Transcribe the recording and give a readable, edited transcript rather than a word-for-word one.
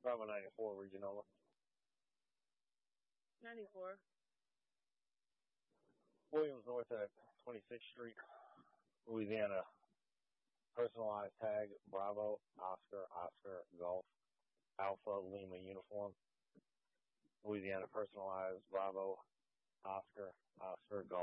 Bravo 94, Regional. 94. Williams North at 26th Street, Louisiana. Personalized tag, Bravo, Oscar, Oscar, Golf, Alpha, Lima uniform. Louisiana personalized, Bravo, Oscar, Oscar, Golf.